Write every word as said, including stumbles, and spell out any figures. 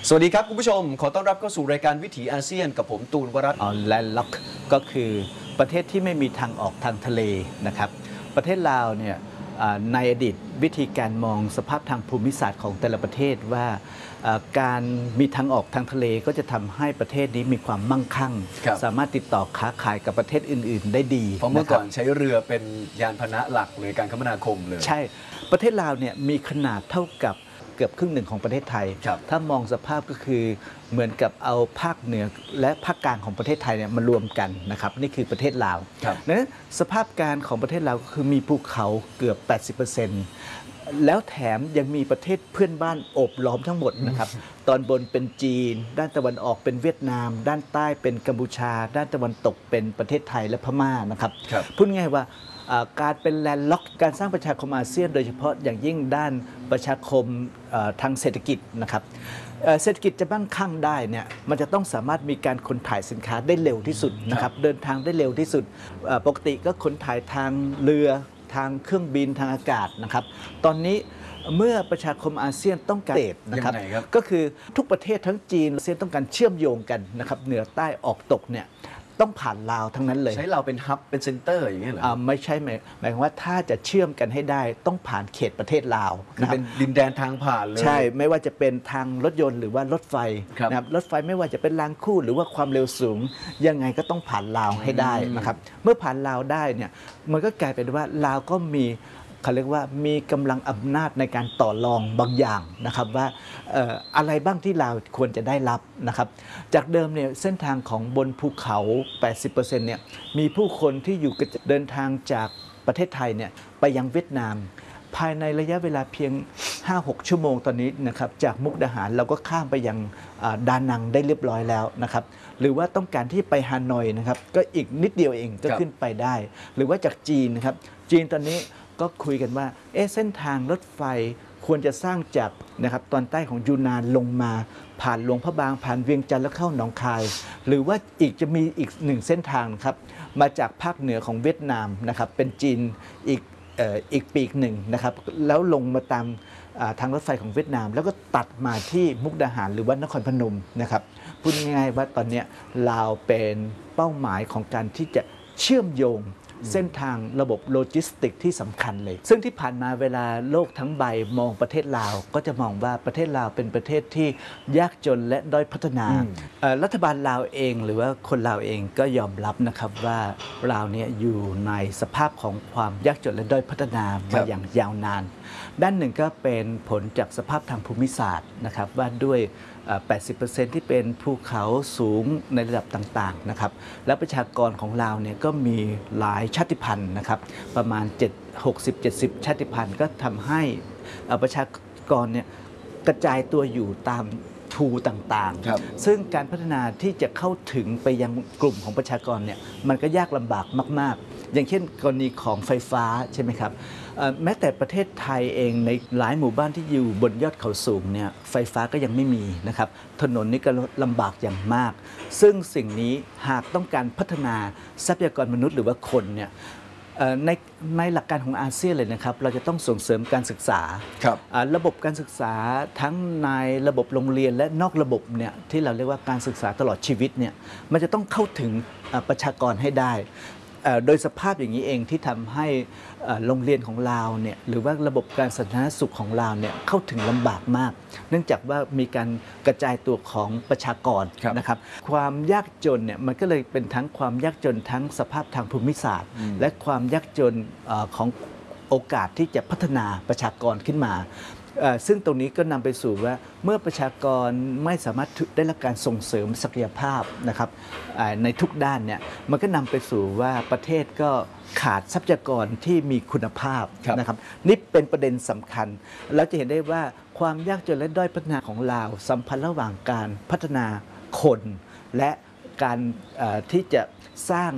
สวัสดีครับคุณผู้ชมขอต้อนรับเข้าสู่รายการวิถีอาเซียนกับผมตูนวรัตน์แลนด์ล็อกก็คือประเทศที่ไม่มีทางออกทางทะเลนะครับประเทศลาวเนี่ยในอดีตวิธีการมองสภาพทางภูมิศาสตร์ของแต่ละประเทศว่าการมีทางออกทางทะเลก็จะทำให้ประเทศนี้มีความมั่งคั่งสามารถติดต่อค้าขายกับประเทศอื่นๆได้ดีเพราะเมื่อก่อนใช้เรือเป็นยานพาหนะหลักเลยการคมนาคมเลยใช่ประเทศลาวเนี่ยมีขนาดเท่ากับเกือบครึ่งหนึ่งของประเทศไทยถ้ามองสภาพก็คือเหมือนกับเอาภาคเหนือและภาคกลางของประเทศไทยเนี่ยมารวมกันนะครับนี่คือประเทศลาวนั้นสภาพการของประเทศลาวก็คือมีภูเขาเกือบ แปดสิบเปอร์เซ็นต์ แล้วแถมยังมีประเทศเพื่อนบ้านโอบล้อมทั้งหมดนะครับตอนบนเป็นจีนด้านตะวันออกเป็นเวียดนามด้านใต้เป็นกัมพูชาด้านตะวันตกเป็นประเทศไทยและพม่านะครับพูดง่ายว่าการเป็นแลนด์ล็อกการสร้างประชาคมอาเซียนโดยเฉพาะอย่างยิ่งด้านประชาคมทางเศรษฐกิจนะครับเศรษฐกิจจะมั่งคั่งได้เนี่ยมันจะต้องสามารถมีการขนถ่ายสินค้าได้เร็วที่สุดนะครับเดินทางได้เร็วที่สุดปกติก็ขนถ่ายทางเรือทางเครื่องบินทางอากาศนะครับตอนนี้เมื่อประชาคมอาเซียนต้องการนะครับก็คือทุกประเทศทั้งจีนอาเซียนต้องการเชื่อมโยงกันนะครับเหนือใต้ออกตกเนี่ยต้องผ่านลาวทั้งนั้นเลยใช้เราเป็นฮับเป็นเซ็นเตอร์อย่างเงี้ยเหรอไม่ใช่หมายหมายความว่าถ้าจะเชื่อมกันให้ได้ต้องผ่านเขตประเทศลาวคือเป็นดินแดนทางผ่านเลยใช่ไม่ว่าจะเป็นทางรถยนต์หรือว่ารถไฟนะครับรถไฟไม่ว่าจะเป็นรางคู่หรือว่าความเร็วสูงยังไงก็ต้องผ่านลาวให้ได้นะครับเมื่อผ่านลาวได้เนี่ยมันก็กลายเป็นว่าลาวก็มีเขาเรียกว่ามีกำลังอำนาจในการต่อรองบางอย่างนะครับว่าอะไรบ้างที่ลาวควรจะได้รับนะครับจากเดิมเนี่ยเส้นทางของบนภูเขา แปดสิบเปอร์เซ็นต์ เนี่ยมีผู้คนที่อยู่เดินทางจากประเทศไทยเนี่ยไปยังเวียดนามภายในระยะเวลาเพียง ห้าหก ชั่วโมงตอนนี้นะครับจากมุกดาหารเราก็ข้ามไปยังดานังได้เรียบร้อยแล้วนะครับหรือว่าต้องการที่ไปฮานอยนะครับก็อีกนิดเดียวเองก็ขึ้นไปได้หรือว่าจากจีนนะครับจีนตอนนี้ก็คุยกันว่าเอ๊ะเส้นทางรถไฟควรจะสร้างจากนะครับตอนใต้ของยูนานลงมาผ่านหลวงพระบางผ่านเวียงจันทร์แล้วเข้าหนองคายหรือว่าอีกจะมีอีกหนึ่งเส้นทางครับมาจากภาคเหนือของเวียดนามนะครับเป็นจีนอีกเอ่ออีกปีกหนึ่งนะครับแล้วลงมาตามทางรถไฟของเวียดนามแล้วก็ตัดมาที่มุกดาหารหรือว่านครพนมนะครับพูดง่ายๆว่าตอนนี้ลาวเป็นเป้าหมายของการที่จะเชื่อมโยงเส้นทางระบบโลจิสติกที่สำคัญเลยซึ่งที่ผ่านมาเวลาโลกทั้งใบมองประเทศลาวก็จะมองว่าประเทศลาวเป็นประเทศที่ยากจนและด้อยพัฒนารัฐบาลลาวเองหรือว่าคนลาวเองก็ยอมรับนะครับว่าลาวเนี่ยอยู่ในสภาพของความยากจนและด้อยพัฒนามาอย่างยาวนานด้านหนึ่งก็เป็นผลจากสภาพทางภูมิศาสตร์นะครับว่าด้วยแปดสิบเปอร์เซ็นต์ ที่เป็นภูเขาสูงในระดับต่างๆนะครับและประชากรของลาวเนี่ยก็มีหลายชาติพันธุ์นะครับประมาณหกสิบ เจ็ดสิบ ชาติพันธุ์ก็ทำให้ประชากรเนี่ยกระจายตัวอยู่ตามทูต่างๆซึ่งการพัฒนาที่จะเข้าถึงไปยังกลุ่มของประชากรเนี่ยมันก็ยากลำบากมากๆอย่างเช่นกรณีของไฟฟ้าใช่ไหมครับแม้แต่ประเทศไทยเองในหลายหมู่บ้านที่อยู่บนยอดเขาสูงเนี่ยไฟฟ้าก็ยังไม่มีนะครับถนนนี่ก็ลำบากอย่างมากซึ่งสิ่งนี้หากต้องการพัฒนาทรัพยากรมนุษย์หรือว่าคนเนี่ยในในหลักการของอาเซียนเลยนะครับเราจะต้องส่งเสริมการศึกษาระบบการศึกษาทั้งในระบบโรงเรียนและนอกระบบเนี่ยที่เราเรียกว่าการศึกษาตลอดชีวิตเนี่ยมันจะต้องเข้าถึงประชากรให้ได้โดยสภาพอย่างนี้เองที่ทำให้โรงเรียนของลาวเนี่ยหรือว่าระบบการสาธารณสุขของลาวเนี่ยเข้าถึงลำบากมากเนื่องจากว่ามีการกระจายตัวของประชากรนะครับความยากจนเนี่ยมันก็เลยเป็นทั้งความยากจนทั้งสภาพทางภูมิศาสตร์และความยากจนของโอกาสที่จะพัฒนาประชากรขึ้นมาซึ่งตรงนี้ก็นำไปสู่ว่าเมื่อประชากรไม่สามารถได้รับการส่งเสริมศักยภาพนะครับในทุกด้านเนี่ยมันก็นำไปสู่ว่าประเทศก็ขาดทรัพยากรที่มีคุณภาพนะครับนี่เป็นประเด็นสำคัญเราจะเห็นได้ว่าความยากจนและด้อยพัฒนาของลาวสัมพันธ์ระหว่างการพัฒนาคนและการที่จะสร้าง